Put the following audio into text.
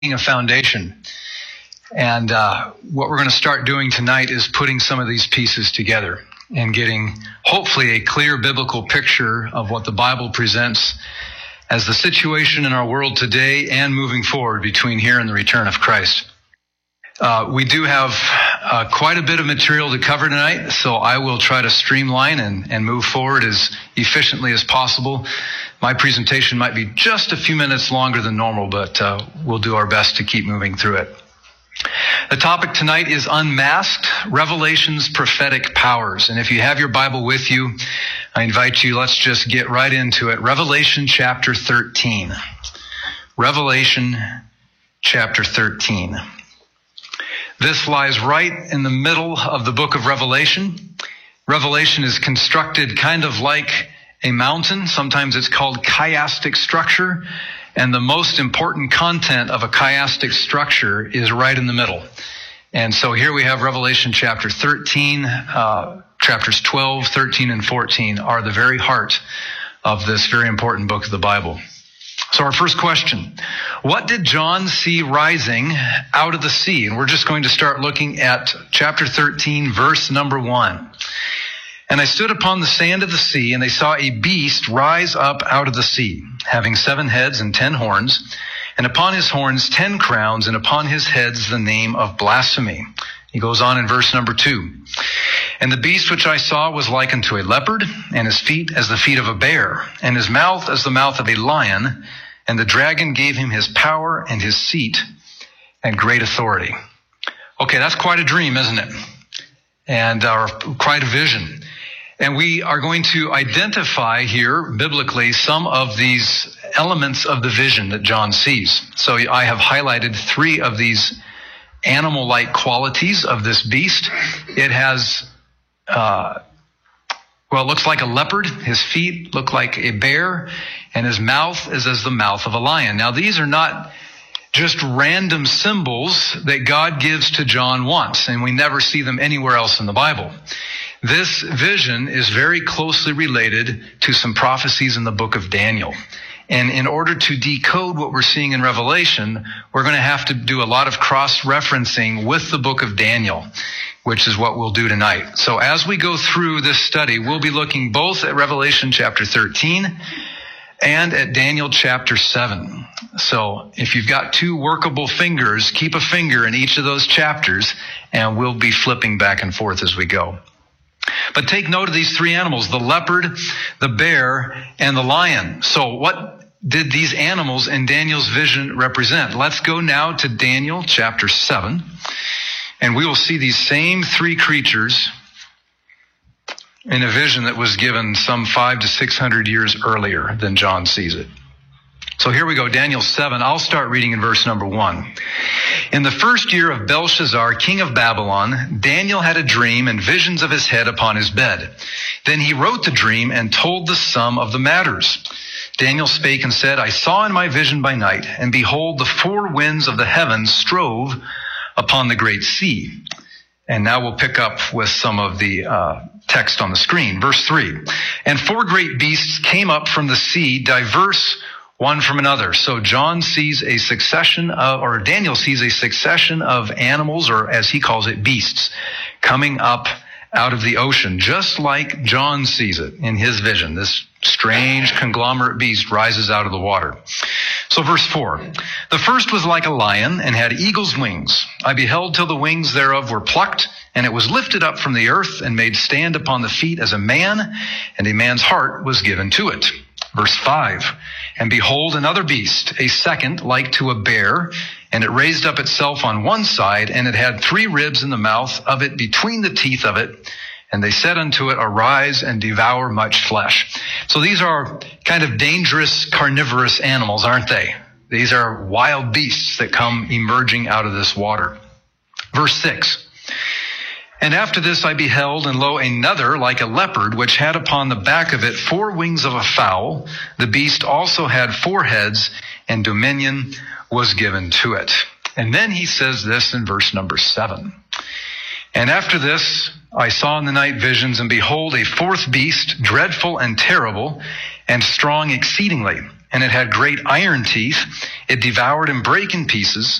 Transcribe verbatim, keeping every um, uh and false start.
a foundation. And uh, what we're going to start doing tonight is putting some of these pieces together and getting hopefully a clear biblical picture of what the Bible presents as the situation in our world today and moving forward between here and the return of Christ. Uh, we do have uh, quite a bit of material to cover tonight, so I will try to streamline and, and move forward as efficiently as possible. My presentation might be just a few minutes longer than normal, but uh, we'll do our best to keep moving through it. The topic tonight is Unmasked, Revelation's Prophetic Powers. And if you have your Bible with you, I invite you, let's just get right into it. Revelation chapter thirteen. Revelation chapter thirteen. This lies right in the middle of the book of Revelation. Revelation is constructed kind of like a mountain. Sometimes it's called chiastic structure. And the most important content of a chiastic structure is right in the middle. And so here we have Revelation chapter thirteen, uh, chapters twelve, thirteen, and fourteen are the very heart of this very important book of the Bible. So our first question, what did John see rising out of the sea? And we're just going to start looking at chapter thirteen, verse number one. And I stood upon the sand of the sea, and they saw a beast rise up out of the sea, having seven heads and ten horns, and upon his horns ten crowns, and upon his heads the name of blasphemy. He goes on in verse number two. And the beast which I saw was like unto a leopard, and his feet as the feet of a bear, and his mouth as the mouth of a lion. And the dragon gave him his power and his seat and great authority. Okay, that's quite a dream, isn't it? And uh, quite a vision. And we are going to identify here, biblically, some of these elements of the vision that John sees. So I have highlighted three of these animal-like qualities of this beast. It has, uh, well, it looks like a leopard. His feet look like a bear, and his mouth is as the mouth of a lion. Now, these are not just random symbols that God gives to John once, and we never see them anywhere else in the Bible. This vision is very closely related to some prophecies in the book of Daniel. And in order to decode what we're seeing in Revelation, we're going to have to do a lot of cross-referencing with the book of Daniel, which is what we'll do tonight. So as we go through this study, we'll be looking both at Revelation chapter thirteen and at Daniel chapter seven. So if you've got two workable fingers, keep a finger in each of those chapters, and we'll be flipping back and forth as we go. But take note of these three animals, the leopard, the bear, and the lion. So what did these animals in Daniel's vision represent? Let's go now to Daniel chapter seven, and we will see these same three creatures in a vision that was given some five to six hundred years earlier than John sees it. So here we go, Daniel seven. I'll start reading in verse number one. In the first year of Belshazzar, king of Babylon, Daniel had a dream and visions of his head upon his bed. Then he wrote the dream and told the sum of the matters. Daniel spake and said, I saw in my vision by night, and behold, the four winds of the heavens strove upon the great sea. And now we'll pick up with some of the uh, text on the screen. Verse three. And four great beasts came up from the sea, diverse one from another. So John sees a succession of, or Daniel sees a succession of animals, or as he calls it, beasts, coming up out of the ocean, just like John sees it in his vision. This strange conglomerate beast rises out of the water. So verse four, the first was like a lion and had eagle's wings. I beheld till the wings thereof were plucked, and it was lifted up from the earth and made stand upon the feet as a man, and a man's heart was given to it. Verse five, and behold another beast, a second like to a bear, and it raised up itself on one side, and it had three ribs in the mouth of it between the teeth of it. And they said unto it, arise and devour much flesh. So these are kind of dangerous carnivorous animals, aren't they? These are wild beasts that come emerging out of this water. Verse six. And after this I beheld, and lo, another like a leopard, which had upon the back of it four wings of a fowl. The beast also had four heads, and dominion was given to it. And then he says this in verse number seven. And after this I saw in the night visions, and behold, a fourth beast, dreadful and terrible, and strong exceedingly. and it had great iron teeth. It devoured and brake in pieces